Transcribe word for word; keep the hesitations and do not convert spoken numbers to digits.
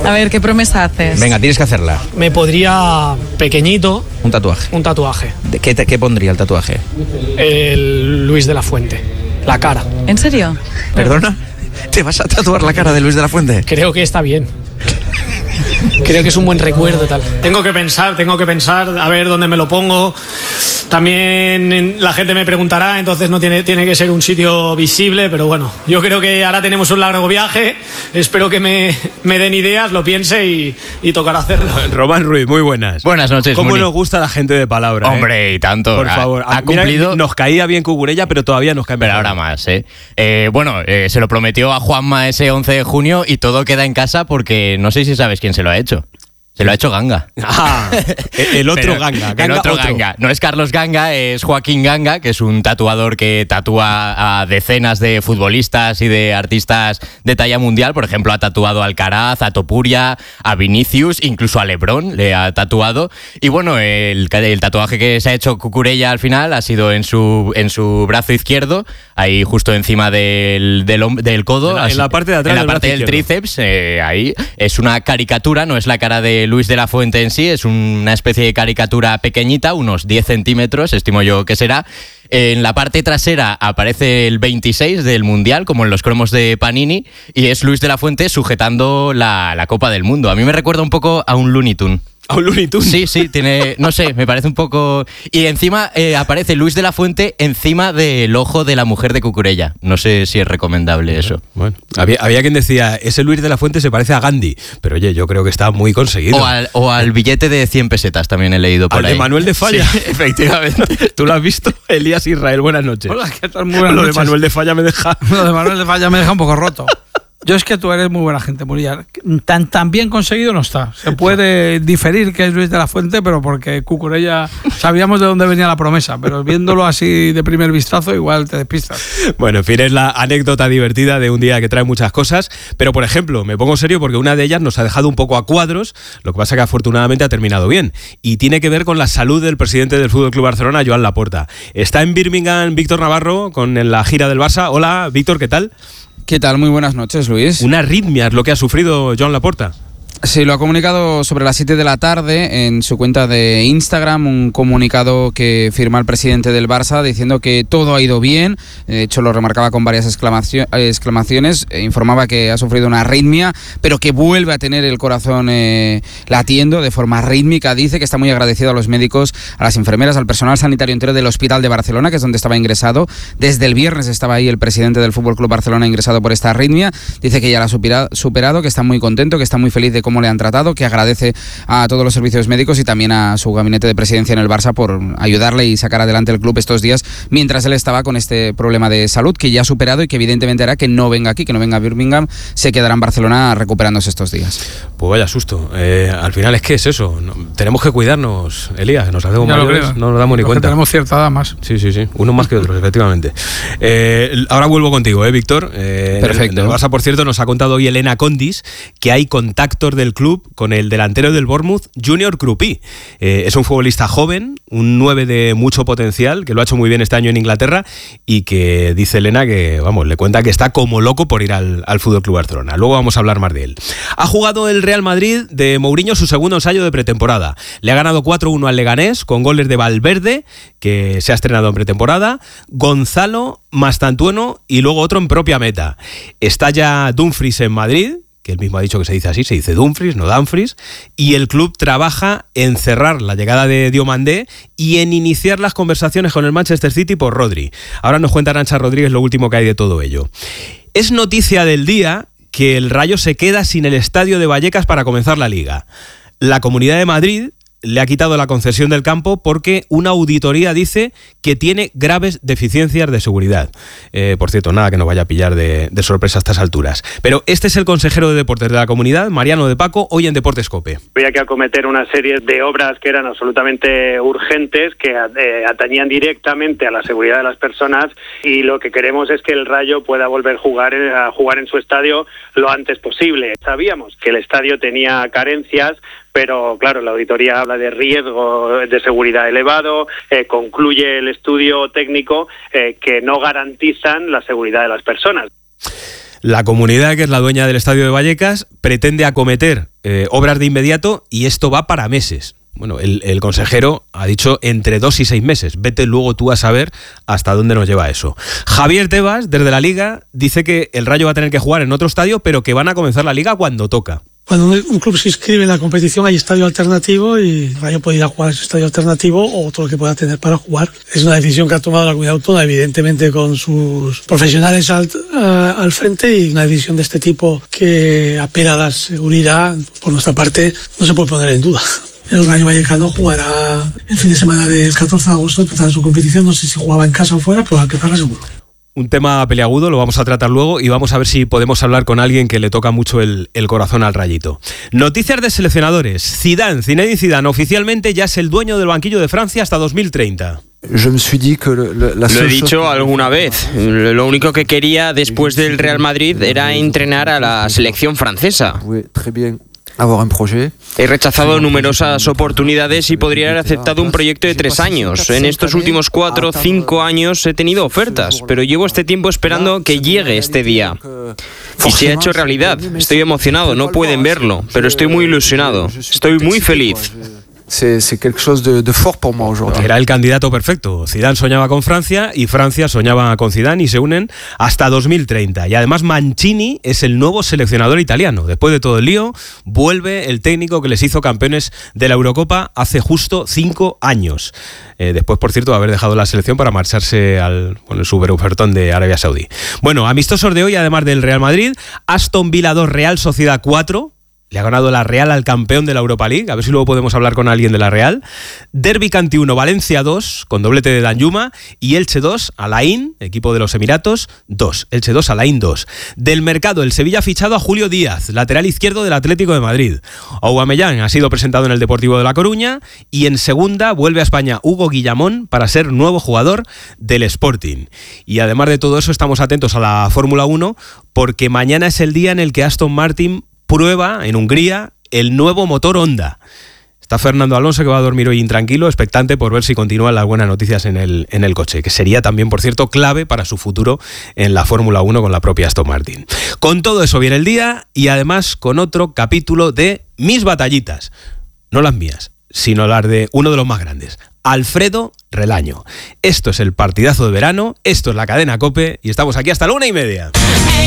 A ver, ¿qué promesa haces? Venga, tienes que hacerla. Me podría pequeñito... Un tatuaje. Un tatuaje. ¿De qué, ¿Qué pondría el tatuaje? El Luis de la Fuente. La cara. ¿En serio? ¿Perdona? ¿Te vas a tatuar la cara de Luis de la Fuente? Creo que está bien. Creo que es un buen recuerdo, tal. Tengo que pensar, tengo que pensar, a ver dónde me lo pongo. También la gente me preguntará, entonces no tiene, tiene que ser un sitio visible, pero bueno, yo creo que ahora tenemos un largo viaje, espero que me, me den ideas, lo piense y, y tocará hacerlo. Román Ruiz, muy buenas. Buenas noches, ¿Cómo Muni? nos gusta la gente de palabra? Hombre, ¿eh? y tanto. Por ha, favor, ha Mira, cumplido. nos caía bien Cucurella, pero todavía nos cae Pero mejor. ahora más, ¿eh? eh bueno, eh, se lo prometió a Juanma ese once de junio y todo queda en casa porque no sé si sabes quién se lo ha hecho. Se lo ha hecho Ganga. Ah, el otro Pero Ganga. Ganga el otro, otro Ganga. No es Carlos Ganga, es Joaquín Ganga, que es un tatuador que tatúa a decenas de futbolistas y de artistas de talla mundial. Por ejemplo, ha tatuado a Alcaraz, a Topuria, a Vinicius, incluso a LeBron le ha tatuado. Y bueno, el, el tatuaje que se ha hecho Cucurella al final ha sido en su, en su brazo izquierdo, ahí justo encima del, del, del codo. En la, así, en la parte de atrás en la del parte del izquierdo. tríceps, eh, ahí. Es una caricatura, no es la cara de Luis de la Fuente en sí, es una especie de caricatura pequeñita, unos diez centímetros, estimo yo que será. En la parte trasera aparece el veintiséis del Mundial, como en los cromos de Panini, y es Luis de la Fuente sujetando la, la Copa del Mundo. A mí me recuerda un poco a un Looney Tunes. ¿A un Looney Tunes? Sí, sí, tiene, no sé, me parece un poco... Y encima eh, aparece Luis de la Fuente encima del ojo de la mujer de Cucurella. No sé si es recomendable eso. Bueno, había, había quien decía, ese Luis de la Fuente se parece a Gandhi, pero oye, yo creo que está muy conseguido. O al, o al billete de cien pesetas también he leído por Al ahí. de Manuel de Falla. Sí, efectivamente. ¿Tú lo has visto? Elías Israel, buenas noches. Hola, ¿qué tal? Muy buenas Lo noches. de Manuel de Falla me deja... Lo de Manuel de Falla me deja un poco roto. Yo es que tú eres muy buena gente, Murilla. Tan, tan bien conseguido no está. Se puede diferir que es Luis de la Fuente, pero porque Cucurella sabíamos de dónde venía la promesa, pero viéndolo así de primer vistazo igual te despistas. Bueno, en fin, es la anécdota divertida de un día que trae muchas cosas, pero por ejemplo, me pongo serio porque una de ellas nos ha dejado un poco a cuadros, lo que pasa que afortunadamente ha terminado bien, y tiene que ver con la salud del presidente del F C Barcelona, Joan Laporta. Está en Birmingham Víctor Navarro con la gira del Barça. Hola, Víctor, ¿qué tal? ¿Qué tal? Muy buenas noches, Luis. Una arritmia es lo que ha sufrido Joan Laporta. Sí, lo ha comunicado sobre las siete de la tarde en su cuenta de Instagram, un comunicado que firma el presidente del Barça diciendo que todo ha ido bien. De hecho, lo remarcaba con varias exclamaciones. Eh, informaba que ha sufrido una arritmia, pero que vuelve a tener el corazón eh, latiendo de forma rítmica. Dice que está muy agradecido a los médicos, a las enfermeras, al personal sanitario entero del Hospital de Barcelona, que es donde estaba ingresado. Desde el viernes estaba ahí el presidente del F C Barcelona ingresado por esta arritmia. Dice que ya la ha superado, que está muy contento, que está muy feliz de cómo le han tratado, que agradece a todos los servicios médicos y también a su gabinete de presidencia en el Barça por ayudarle y sacar adelante el club estos días mientras él estaba con este problema de salud que ya ha superado y que evidentemente hará que no venga aquí, que no venga a Birmingham, se quedará en Barcelona recuperándose estos días. Pues vaya susto. Eh, al final es que es eso. No, tenemos que cuidarnos, Elías, nos hacemos Ya mayores, no nos damos ni Los cuenta. que tenemos cierta edad más. Sí, sí, sí. Unos más que otros, efectivamente. Eh, ahora vuelvo contigo, ¿eh, Víctor? Eh, Perfecto. En el Barça, por cierto, nos ha contado hoy Elena Condis que hay contactos del club con el delantero del Bournemouth, Junior Kruppi. Eh, es un futbolista joven, un nueve de mucho potencial, que lo ha hecho muy bien este año en Inglaterra y que dice Elena que, vamos, le cuenta que está como loco por ir al, al F C Barcelona. Luego vamos a hablar más de él. Ha jugado el Real Madrid de Mourinho su segundo ensayo de pretemporada. Le ha ganado cuatro uno al Leganés con goles de Valverde, que se ha estrenado en pretemporada, Gonzalo, Mastantuono y luego otro en propia meta. Está ya Dumfries en Madrid, que él mismo ha dicho que se dice así, se dice Dumfries, no Dumfries, y el club trabaja en cerrar la llegada de Diomandé y en iniciar las conversaciones con el Manchester City por Rodri. Ahora nos cuenta Arantxa Rodríguez lo último que hay de todo ello. Es noticia del día que el Rayo se queda sin el estadio de Vallecas para comenzar la Liga. La Comunidad de Madrid le ha quitado la concesión del campo porque una auditoría dice que tiene graves deficiencias de seguridad. Eh, por cierto, nada que nos vaya a pillar de, de sorpresa a estas alturas. Pero este es el consejero de Deportes de la Comunidad, Mariano de Paco, hoy en Deportes COPE. Había que acometer una serie de obras que eran absolutamente urgentes, que eh, atañían directamente a la seguridad de las personas, y lo que queremos es que el Rayo pueda volver a jugar, a jugar en su estadio lo antes posible. Sabíamos que el estadio tenía carencias, pero claro, la auditoría habla de riesgo de seguridad elevado, eh, concluye el estudio técnico eh, que no garantizan la seguridad de las personas. La comunidad, que es la dueña del estadio de Vallecas, pretende acometer eh, obras de inmediato y esto va para meses. Bueno, el, el consejero ha dicho entre dos y seis meses. Vete luego tú a saber hasta dónde nos lleva eso. Javier Tebas, desde la Liga, dice que el Rayo va a tener que jugar en otro estadio, pero que van a comenzar la Liga cuando toca. Cuando un club se inscribe en la competición hay estadio alternativo y el Rayo puede ir a jugar a ese estadio alternativo o otro que pueda tener para jugar. Es una decisión que ha tomado la comunidad autónoma, evidentemente con sus profesionales al, uh, al frente, y una decisión de este tipo que apela a la seguridad, por nuestra parte, no se puede poner en duda. El Rayo Vallecano jugará el fin de semana del catorce de agosto, empezará su competición, no sé si jugaba en casa o fuera, pero al que para seguro. Un tema peliagudo, lo vamos a tratar luego y vamos a ver si podemos hablar con alguien que le toca mucho el, el corazón al Rayito. Noticias de seleccionadores. Zidane, Zinedine Zidane, oficialmente ya es el dueño del banquillo de Francia hasta dos mil treinta. Lo he dicho alguna vez. Lo único que quería después del Real Madrid era entrenar a la selección francesa. He rechazado numerosas oportunidades y podría haber aceptado un proyecto de tres años. En estos últimos cuatro o cinco años he tenido ofertas, pero llevo este tiempo esperando que llegue este día. Y se ha hecho realidad. Estoy emocionado, no pueden verlo, pero estoy muy ilusionado. Estoy muy feliz. Era el candidato perfecto. Zidane soñaba con Francia y Francia soñaba con Zidane y se unen hasta dos mil treinta. Y además Mancini es el nuevo seleccionador italiano. Después de todo el lío, vuelve el técnico que les hizo campeones de la Eurocopa hace justo cinco años. Eh, después, por cierto, de haber dejado la selección para marcharse al bueno, super ofertón de Arabia Saudí. Bueno, amistosos de hoy, además del Real Madrid, Aston Villa dos, Real Sociedad cuatro. Le ha ganado la Real al campeón de la Europa League. A ver si luego podemos hablar con alguien de la Real. Derby Canti uno, Valencia dos, con doblete de Danjuma. Y Elche dos, Alain, equipo de los Emiratos, dos. Elche dos, Alain dos. Del mercado, el Sevilla ha fichado a Julio Díaz, lateral izquierdo del Atlético de Madrid. Aubameyang ha sido presentado en el Deportivo de La Coruña. Y en segunda vuelve a España Hugo Guillamón para ser nuevo jugador del Sporting. Y además de todo eso, estamos atentos a la Fórmula uno, porque mañana es el día en el que Aston Martin prueba en Hungría el nuevo motor Honda. Está Fernando Alonso, que va a dormir hoy intranquilo, expectante por ver si continúan las buenas noticias en el, en el coche, que sería también, por cierto, clave para su futuro en la Fórmula uno con la propia Aston Martin. Con todo eso viene el día y además con otro capítulo de Mis Batallitas. No las mías, sino las de uno de los más grandes, Alfredo Relaño. Esto es el partidazo de verano, esto es la cadena COPE y estamos aquí hasta la una y media.